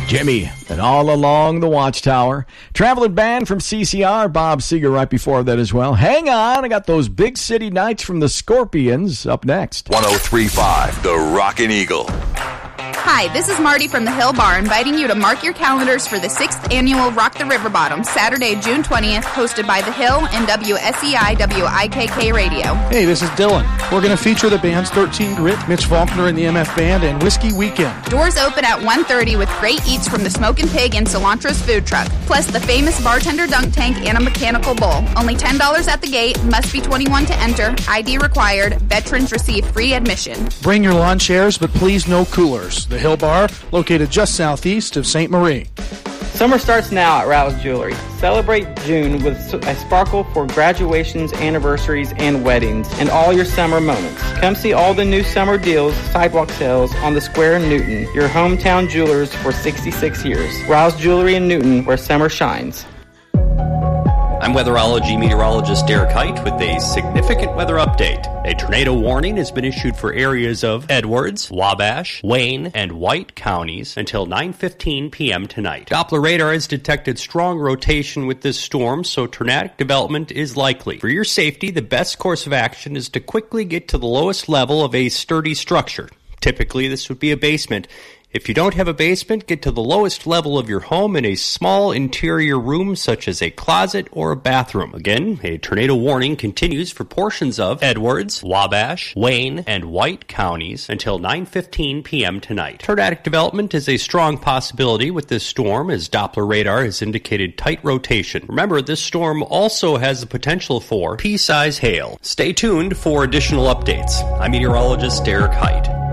Jimmy, and All Along the Watchtower. Traveling band from CCR, Bob Seger right before that as well. Hang on, I got those Big City Nights from the Scorpions up next. 103.5, The Rockin' Eagle. Hi, this is Marty from the Hill Bar, inviting you to mark your calendars for the 6th annual Rock the River Bottom, Saturday, June 20th, hosted by The Hill and WSEI WIKK Radio. Hey, this is Dylan. We're going to feature the bands 13 Grit, Mitch Faulkner and the MF Band, and Whiskey Weekend. Doors open at 1:30 with great eats from the Smokin' Pig and Cilantro's food truck, plus the famous bartender dunk tank and a mechanical bull. Only $10 at the gate, must be 21 to enter, ID required, veterans receive free admission. Bring your lawn chairs, but please no coolers. The Hill Bar, located just southeast of St. Marie. Summer starts now at Rouse Jewelry. Celebrate June with a sparkle for graduations, anniversaries, and weddings, and all your summer moments. Come see all the new summer deals, sidewalk sales on the Square in Newton, your hometown jewelers for 66 years. Rouse Jewelry in Newton, where summer shines. I'm weatherology meteorologist Derek Height with a significant weather update. A tornado warning has been issued for areas of Edwards, Wabash, Wayne, and White counties until 9:15 p.m. tonight. Doppler radar has detected strong rotation with this storm, so tornadic development is likely. For your safety, the best course of action is to quickly get to the lowest level of a sturdy structure. Typically, this would be a basement. If you don't have a basement, get to the lowest level of your home in a small interior room such as a closet or a bathroom. Again, a tornado warning continues for portions of Edwards, Wabash, Wayne, and White counties until 9:15 p.m. tonight. Tornadic development is a strong possibility with this storm as Doppler radar has indicated tight rotation. Remember, this storm also has the potential for pea-size hail. Stay tuned for additional updates. I'm meteorologist Derek Height.